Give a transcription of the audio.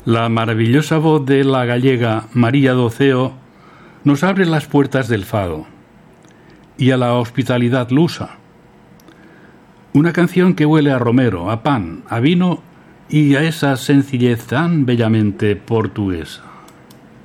La maravillosa voz de la gallega María Doceo nos abre las puertas del fado y a la hospitalidad lusa. Una canción que huele a romero, a pan, a vino y a esa sencillez tan bellamente portuguesa.